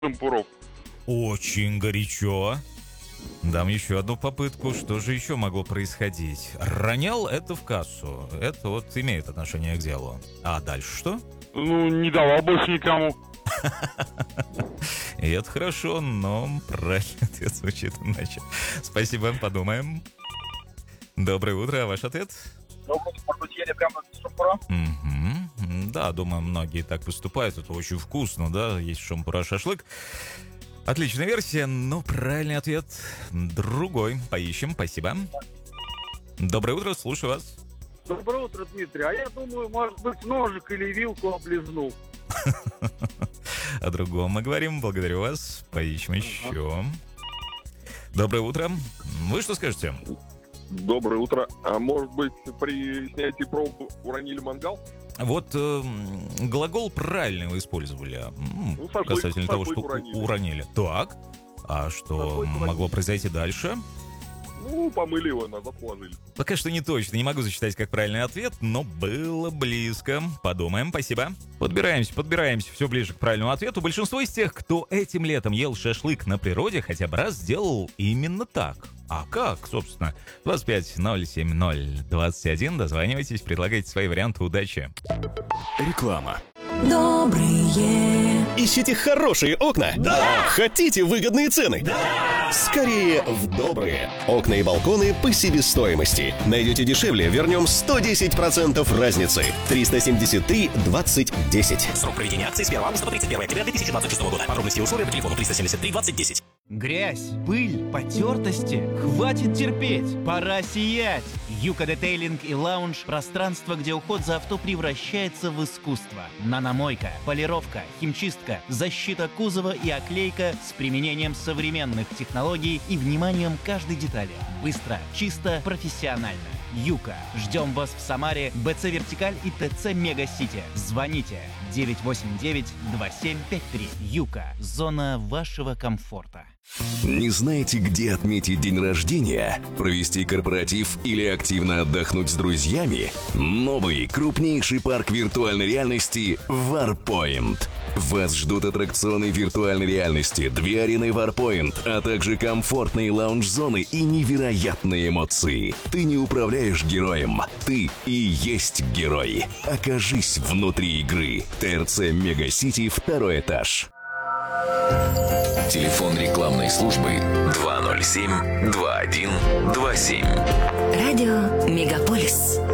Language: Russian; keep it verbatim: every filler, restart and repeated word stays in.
шампуров. Очень горячо. Дам еще одну попытку. Что же еще могло происходить? Ронял это в кассу. Это вот имеет отношение к делу. А дальше что? Ну, не давал больше никому. И это хорошо, но правильный ответ звучит иначе. Спасибо, подумаем. Доброе утро, а ваш ответ? Ну, может быть, ели прямо с шампура? Угу. Да, думаю, многие так поступают. Это очень вкусно, да, есть шампура-шашлык. Отличная версия, но правильный ответ другой. Поищем, спасибо. Доброе утро, слушаю вас. Доброе утро, Дмитрий. А я думаю, может быть, ножик или вилку облизнул. О другом мы говорим. Благодарю вас. Поищем еще. Доброе утро. Вы что скажете? Доброе утро. А может быть, при снятии проб уронили мангал? Вот э, глагол правильно вы использовали. М, Ну, шашлык, касательно того, шашлык что уронили. уронили. Так. А что Шашлык могло уронили. произойти дальше? Ну, помыли его, назад положили. Пока что не точно, не могу зачитать как правильный ответ, но было близко. Подумаем, спасибо. Подбираемся, подбираемся все ближе к правильному ответу. Большинство из тех, кто этим летом ел шашлык на природе, хотя бы раз сделал именно так. А как, собственно? двадцать пять ноль семь ноль двадцать один. Дозванивайтесь, предлагайте свои варианты. Удачи. Реклама. Добрые. Ищите хорошие окна? Да! Хотите выгодные цены? Да! Скорее в добрые. Окна и балконы по себестоимости. Найдете дешевле, вернем сто десять процентов разницы. триста семьдесят три двадцать десять. Срок проведения акции с первого августа по тридцать первое октября две тысячи двадцать шестого года. Подробности и условия по телефону триста семьдесят три двадцать десять. Грязь, пыль, потертости. Хватит терпеть, пора сиять. Юка Детейлинг и Лаунж – пространство, где уход за авто превращается в искусство. Наномойка, полировка, химчистка, защита кузова и оклейка с применением современных технологий и вниманием к каждой детали. Быстро, чисто, профессионально. Юка. Ждем вас в Самаре, БЦ Вертикаль и ТЦ Мега Сити. Звоните девять восемь девять два семь пять три. Юка. Зона вашего комфорта. Не знаете, где отметить день рождения, провести корпоратив или активно отдохнуть с друзьями? Новый, крупнейший парк виртуальной реальности Warpoint. Вас ждут аттракционы виртуальной реальности, две арены Warpoint, а также комфортные лаунж-зоны и невероятные эмоции. Ты не управляешь героем, ты и есть герой. Окажись внутри игры. ТРЦ Мега Сити, второй этаж. Телефон рекламной службы два ноль семь два один два семь. Радио Мегаполис.